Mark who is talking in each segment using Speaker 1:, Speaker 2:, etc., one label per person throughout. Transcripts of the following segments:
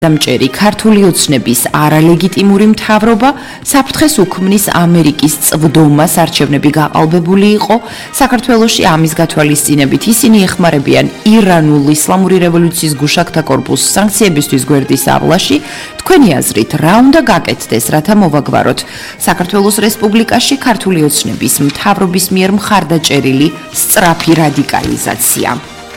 Speaker 1: დამჭერი ქართული ოცნების არალეგიტიმური მთავრობა საფრთხეს უქმნის ამერიკის წვდომას არჩევნები გაყალბებული იყო საქართველოში ამის გათვალისწინებით ისინი ეხმარებიან ირანულ ისლამური რევოლუციის გუშაგთა კორპუსს სანქციებისთვის გვერდის ავლაში თქვენი აზრით რა უნდა გაკეთდეს რათა მოვაგვაროთ საქართველოს რესპუბლიკაში ქართული ოცნების მთავრობის მიერ მხარდაჭერილი სწრაფი რადიკალიზაცია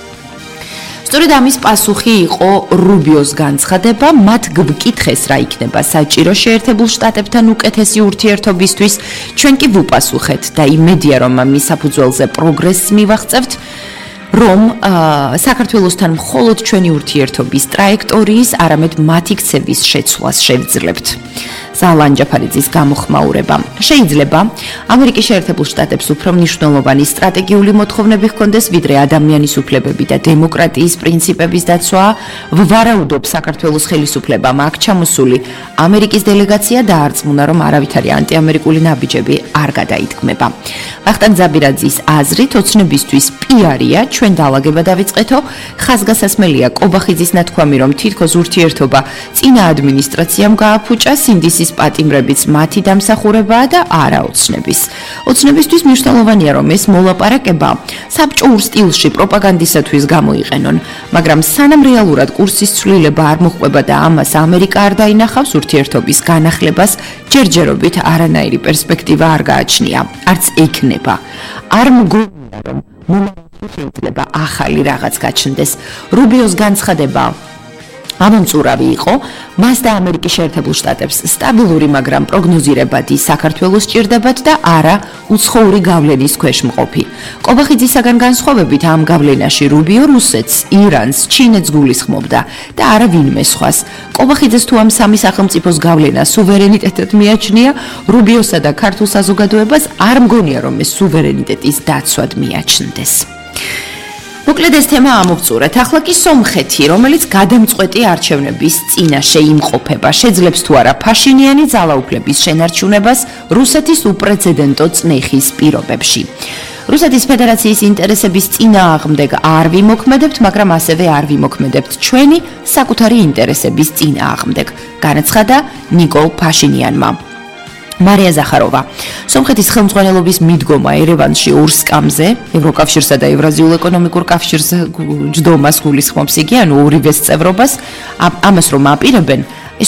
Speaker 1: სწორედ ამის პასუხი იყო რუბიოს განცხადება, მათ გვკითხეს რა იქნება საჭირო შეერთებულ შტატებთან უკეთესი ურთიერთობისთვის, ჩვენ კი ვუპასუხეთ და იმედია რომ ამის საფუძველზე პროგრესს მივაღწევთ, რომ საქართველოსთან მხოლოდ ჩვენი ურთიერთობის ტრაექტორიის, არამედ მათი ქცევის შეცვლას შევძლებთ. ზალან ჯაფარიძის გამოხმაურება. შეიძლება ამერიკის შეერთებულ შტატებს უფრო მნიშვნელოვანი სტრატეგიული მოთხოვნები ჰქონდეს, ვიდრე ადამიანის უფლებები და დემოკრატიის პრინციპების დაცვა. ვარაუდობ საქართველოს ხელისუფლებამ აქ ჩამოსული ამერიკის დელეგაცია დაარწმუნა, რომ არავითარი ანტიამერიკული ნაბიჯები არ გადაითქმება. ვახტანგ ზაბირაძის აზრით, ოცნებისთვის პიარია, ჩვენ დაალაგება დავიწყეთო, ხაზგასასმელია კობახიძის ნათქვამი, რომ თითქოს ურთიერთობა წინა ადმინისტრაციამ გააფუჭა, სინდისის პატიმრებიც მათი დამსახურებაა და არა ოცნების. ოცნებისთვის მნიშვნელოვანია, რომ ეს მოლაპარაკება საბჭოურ სტილში პროპაგანდისათვის გამოიყენონ, მაგრამ სანამ რეალურად კურსის ცვლილება არ მოხდება და ამას ამერიკა არ დაინახავს ურთიერთობის განახლებას, ჯერჯერობით არანაირი პერსპექტივა არ გააჩნია, არც ექნება. არ მგონია, რომ მომავალში შეიძლება ახალი რაღაც გაჩნდეს. რუბიოს განცხადება ამომწურავი იყო, მას და ამერიკის შეერთებულ შტატებს სტაბილური, მაგრამ პროგნოზირებადი საქართველოს სჭირდებათ და არა უცხოური გავლენის ქვეშ მყოფი. კობახიძისაგან განსხვავებით ამ გავლენაში რუბიო რუსეთს, ირანს, ჩინეთს გულისხმობდა და არა ვინმე სხვას. კობახიძეს თუ ამ სამი სახელმწიფოს გავლენა სუვერენიტეტად მიაჩნია, რუბიოსა და ქართულ საზოგადოებას არ მგონია, რომ ეს სუვერენიტეტის დაცვად მიაჩნდეს. მოკლედ ეს თემა ამოვწურეთ. ახლა კი სომხეთი, რომელიც გადამწყვეტი არჩევნების წინაშე იმყოფება, შეძლებს თუ არა ფაშინიანი ძალაუფლების შენარჩუნებას რუსეთის უპრეცედენტო წნეხის პირობებში. რუსეთის ფედერაციის ინტერესების წინააღმდეგ არ ვიმოქმედებთ, მაგრამ ასევე არ ვიმოქმედებთ ჩვენი საკუთარი ინტერესების წინააღმდეგ, განაცხადა ნიკოლ ფაშინიანმა. მარია ზახაროვა. სომხეთის ხელმძღვანელობის მიდგომა ერევანში ურსკამზე, ევროკავშირსა და ევრაზიულ ეკონომიკურ კავშირს ჯდომას გულისხმობს იგი, ანუ ორივეს წევრობას, ამას რომ აპირებენ, ეს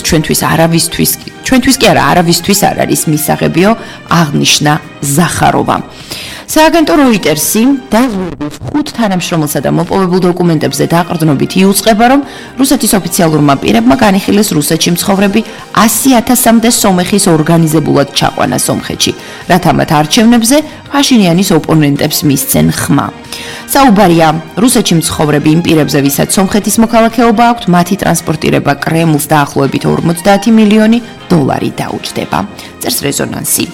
Speaker 1: ჩვენთვის კი არავისთვის არ არის მისაღებიო, აღნიშნა ზახაროვა. სააგენტო როიტერსი დაზვერვის 5 თანამშრომელსა და მოპოვებულ დოკუმენტებზე დაყრდნობით იუწყება, რომ რუსეთის ოფიციალურმა პირებმა განიხილეს რუსეთში მცხოვრები 100,000-მდე სომეხის ორგანიზებულად ჩაყვანა სომხეთში, რათა მათ არჩევნებზე ფაშინიანის ოპონენტებს მისცენ ხმა. საუბარია რუსეთში მცხოვრები იმ პირებზე, ვისაც სომხეთის მოქალაქეობა აქვთ, მათი ტრანსპორტირება კრემლს დაახლოებით 50 მილიონი დოლარი დაუჯდება. წერს რეზონანსი.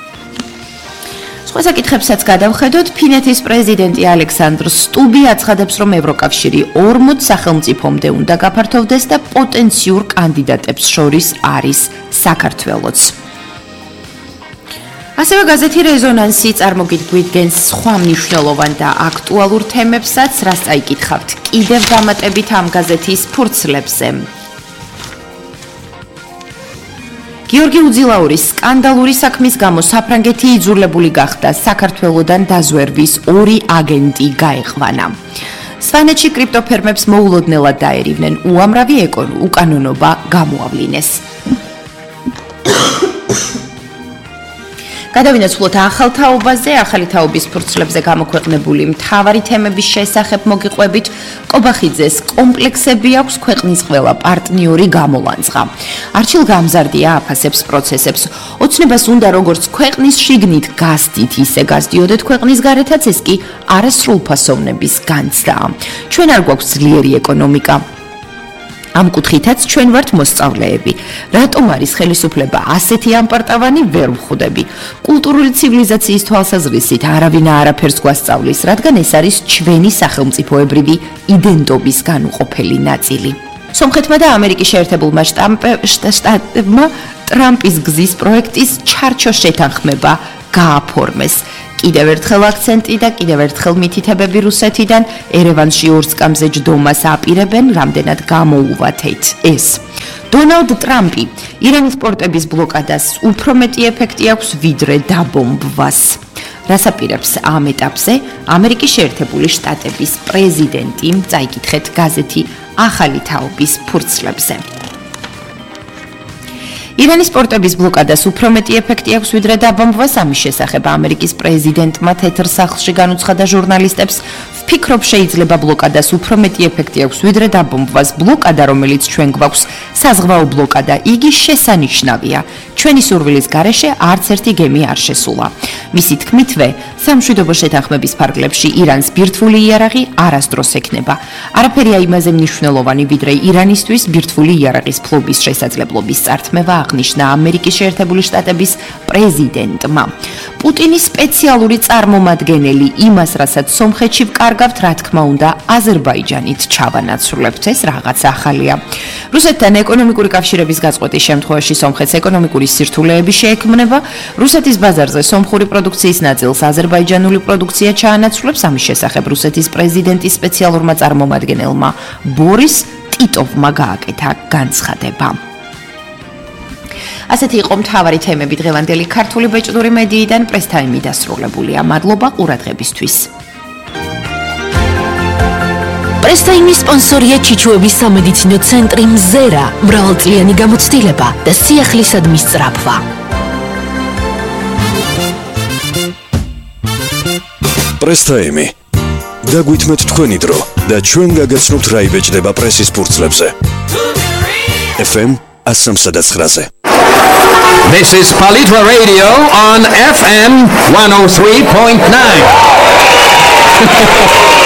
Speaker 1: სხვა საკითხებსაც გადავხედოთ, ფინეთის პრეზიდენტი ალექსანდრ სტუბი აცხადებს, რომ ევროკავშირი 40 სახელმწიფომდე უნდა გაფართოვდეს და პოტენციურ კანდიდატებს შორის არის საქართველოც. ასევე გაზეთი რეზონანსი წარმოგიდგენს სხვა მნიშვნელოვან და აქტუალურ თემებსაც, რაც წაიკითხავთ კიდევ დამატებით ამ გაზეთის ფურცლებზე. გიორგი უძილაურის სკანდალური საქმის გამო საფრანგეთი იძულებული გახდა საქართველოდან დაზვერვის 2 აგენტი გაეყვანა. სვანეთში კრიპტოფერმებს მოულოდნელად დაერივნენ, უამრავი უკანონობა გამოავლინეს. გადავინაცვლოთ ახალ თაობაზე, ახალი თაობის ფურცლებზე გამოქვეყნებული მთავარი თემების შესახებ მოგიყვებით. კობახიძეს კომპლექსები აქვს ქვეყნის ყველა პარტნიორი გამოლანძღა. არჩილ გამზარდია აფასებს პროცესებს. ოცნებას უნდა როგორც ქვეყნის შიგნით გასდით, ისე გასდიოდეთ ქვეყნის გარეთაც, ეს კი არასრულფასოვნების განცდაა. ჩვენ არ გვაქვს ძლიერი ეკონომიკა. ამ კუთხითაც ჩვენ ვართ მოსწავლეები. რატომ არის ხელისუფლება ასეთი ამპარტავანი, ვერ ვხვდები. კულტურული ცივილიზაციის თვალსაზრისით არავინ არაფერს გვასწავლის, რადგან ეს არის ჩვენი სახელმწიფოებრივი იდენტობის განუყოფელი ნაწილი. სომხეთმა და ამერიკის შეერთებულმა შტატებმა ტრამპის გზის პროექტის ჩარჩო შეთანხმება გააფორმეს. კიდევ ერთხელ აქცენტი და კიდევ ერთხელ მითითებები რუსეთიდან ერევანში ორსკამზე ჯდომას აპირებენ, რამდენად გამოუვათეთ ეს. დონალდ ტრამპი ირანის პორტების ბლოკადას უფრო მეტი ეფექტი აქვს ვიდრე დაბომბვას. რას აპირებს ამ ეტაპზე ამერიკის შეერთებული შტატების პრეზიდენტი, წაიკითხეთ გაზეთი ახალი თაობის ფურცლებზე. ირანის პორტების ბლოკადას უფრო მეტი ეფექტი აქვს ვიდრე დაბომბვას, ამის შესახებ ამერიკის პრეზიდენტმა თეთრ სახლში განუცხადა ჟურნალისტებს, ვფიქრობ შეიძლება ბლოკადას უფრო მეტი ეფექტი აქვს ვიდრე დაბომბვას. ბლოკადა, რომელიც ჩვენ გვაქვს, საზღვაო ბლოკადა, იგი შესანიშნავია. ჩვენი სურვილის გარეშე არც ერთი გემი არ შესულა. მისი თქმითვე, სამშვიდობო შეთანხმების ფარგლებში ირანს ბირთვული იარაღი არასდროს ექნება. არაფერია იმაზე მნიშვნელოვანი, ვიდრე ირანისთვის ბირთვული იარაღის ფლობის შესაძლებლობის წართმევა, აღნიშნა ამერიკის შეერთებული შტატების პრეზიდენტმა. პუტინის სპეციალური წარმომადგენელი იმას, რასაც სომხეთში ვკარგავთ, რა თქმა უნდა, აზერბაიჯანით ჩავანაცვლებთ, ეს რაღაც ახალია. რუსეთთან ეკონომიკური კავშირების გაწყვეტის შემთხვევაში სომხეთს ეკონომიკური სირთულეები შეექმნება. რუსეთის ბაზარზე სომხური პროდუქციის ნაწილს აზერბაიჯანული პროდუქცია ჩაანაცვლებს. ამის შესახებ რუსეთის პრეზიდენტის სპეციალურმა წარმომადგენელმა ბორის ტიტოვმა გააკეთა განცხადება. ასეთი იყო მთავარი თემები დღევანდელი ქართული ბეჭდური მედიიდან. პრესტაიმი დასრულებულია. მადლობა ყურადღებისთვის.
Speaker 2: პრესტაიმის სპონსორია ჩიჩუების სამედიცინო ცენტრი მზერა, მრავალწლიანი გამოცდილება და სიახლისადმი სწრაფვა.
Speaker 3: პრესტაიმი. დაგვითმეთ თქვენი დრო და ჩვენ გაგაცნობთ რა იბეჭდება პრესის ფურცლებზე. FM 103.9-ზე.
Speaker 4: This is Palitra Radio on FM 103.9.